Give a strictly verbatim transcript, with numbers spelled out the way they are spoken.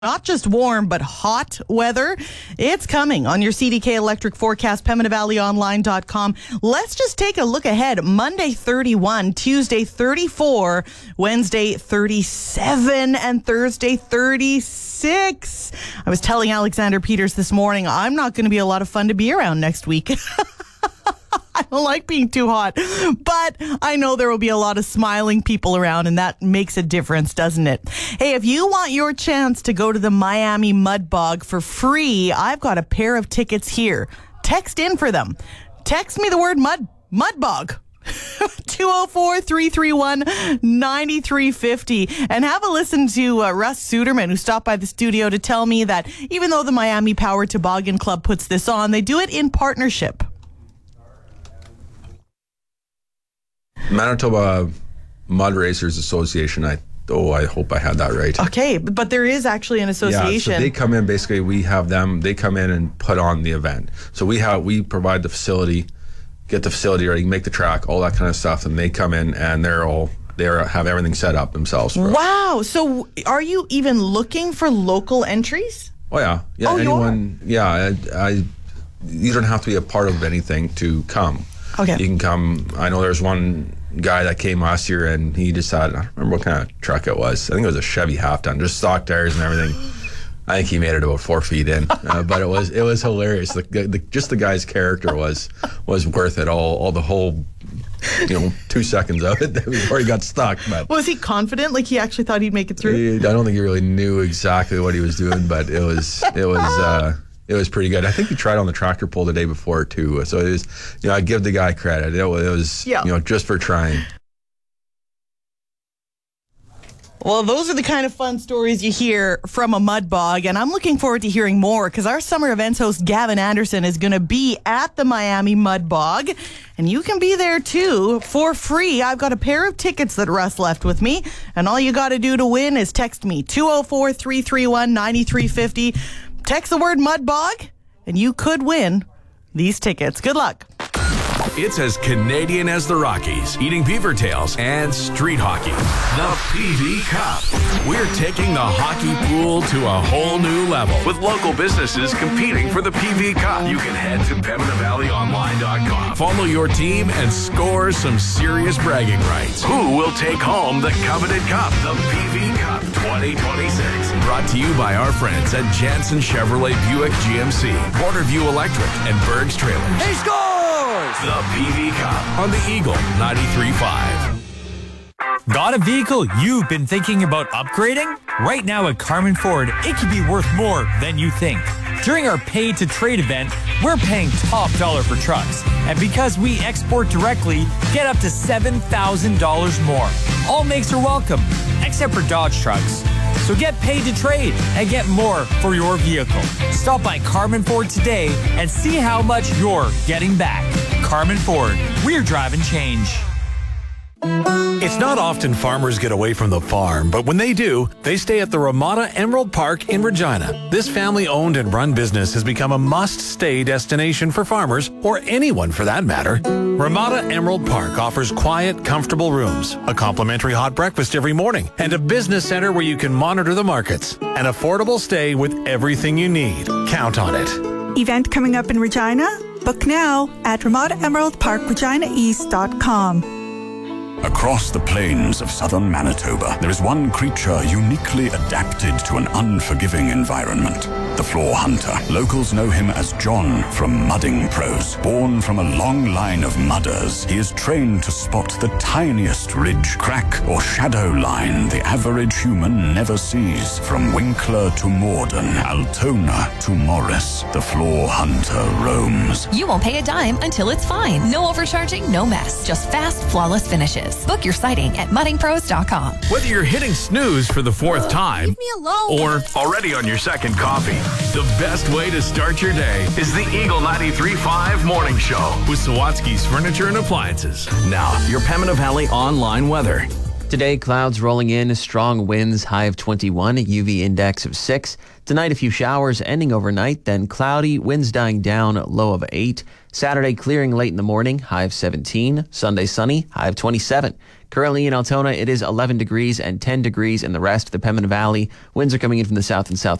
Not just warm, but hot weather. It's coming on your C D K Electric forecast, Pembina Valley Online dot com. Let's just take a look ahead. Monday, thirty-one, Tuesday, thirty-four, Wednesday, thirty-seven, and Thursday, thirty-six. I was telling Alexander Peters this morning, I'm not going to be a lot of fun to be around next week. I don't like being too hot, but I know there will be a lot of smiling people around, and that makes a difference, doesn't it? Hey, if you want your chance to go to the Miami Mud Bog for free, I've got a pair of tickets here. Text in for them. Text me the word mud, mud bog. two oh four, three three one, nine three five oh and have a listen to uh, Russ Suderman, who stopped by the studio to tell me that even though the Miami Power Toboggan Club puts this on, they do it in partnership. Manitoba Mud Racers Association. I oh, I hope I had that right. Okay, but there is actually an association. Yeah, so they come in. Basically, we have them. They come in and put on the event. So we have we provide the facility, get the facility ready, make the track, all that kind of stuff, and they come in and they're all they have everything set up themselves. For wow! us. So are you even looking for local entries? Oh yeah, yeah. Oh, anyone? Yeah, I, I. You don't have to be a part of anything to come. Okay. You can come. I know there's one guy that came last year and he decided, I don't remember what kind of truck it was. I think it was a Chevy half ton, just stock tires and everything. I think he made it about four feet in, uh, but it was it was hilarious. The, the, just the guy's character was was worth it all. All the whole, you know, two seconds of it before he got stuck. But was he confident? Like he actually thought he'd make it through? He, I don't think he really knew exactly what he was doing, but it was it was. Uh, It was pretty good. I think he tried on the tractor pull the day before too. So it is, you know, I give the guy credit. It was, it was yeah. you know, just for trying. Well, those are the kind of fun stories you hear from a mud bog, and I'm looking forward to hearing more because our summer events host Gavin Anderson is going to be at the Miami Mud Bog, and you can be there too for free. I've got a pair of tickets that Russ left with me, and all you got to do to win is text me two oh four, three three one, nine three five oh. Text the word mud bog, and you could win these tickets. Good luck. It's as Canadian as the Rockies, eating beaver tails, and street hockey. The P V Cup. We're taking the hockey pool to a whole new level with local businesses competing for the P V Cup. You can head to Pembina Valley Online dot com. Follow your team and score some serious bragging rights. Who will take home the coveted cup? The P V Cup twenty twenty-six. Brought to you by our friends at Jansen Chevrolet Buick G M C, Borderview Electric, and Berg's Trailers. He scores! The P V Cup on the Eagle ninety-three point five. Got a vehicle you've been thinking about upgrading? Right now at Carman Ford, it could be worth more than you think. During our Pay to Trade event, we're paying top dollar for trucks. And because we export directly, get up to seven thousand dollars more. All makes are welcome, except for Dodge trucks. So get paid to trade and get more for your vehicle. Stop by Carman Ford today and see how much you're getting back. Carman Ford, we're driving change. It's not often farmers get away from the farm, but when they do, they stay at the Ramada Emerald Park in Regina. This family-owned and run business has become a must-stay destination for farmers, or anyone for that matter. Ramada Emerald Park offers quiet, comfortable rooms, a complimentary hot breakfast every morning, and a business center where you can monitor the markets. An affordable stay with everything you need. Count on it. Event coming up in Regina? Book now at Ramada Emerald Park Regina East dot com. Across the plains of southern Manitoba, there is one creature uniquely adapted to an unforgiving environment. The floor hunter. Locals know him as John from Mudding Pros. Born from a long line of mudders, he is trained to spot the tiniest ridge, crack, or shadow line the average human never sees. From Winkler to Morden, Altona to Morris, the floor hunter roams. You won't pay a dime until it's fine. No overcharging, no mess. Just fast, flawless finishes. Book your sighting at mudding pros dot com. Whether you're hitting snooze for the fourth time Leave me alone. or already on your second coffee, the best way to start your day is the Eagle ninety-three point five Morning Show with Sawatsky's Furniture and Appliances. Now, your Pembina Valley online weather. Today, clouds rolling in, strong winds, high of twenty-one, U V index of six. Tonight, a few showers ending overnight, then cloudy, winds dying down, low of eight. Saturday, clearing late in the morning, high of seventeen. Sunday, sunny, high of twenty-seven. Currently in Altona, it is eleven degrees and ten degrees in the rest of the Pembina Valley. Winds are coming in from the south and south.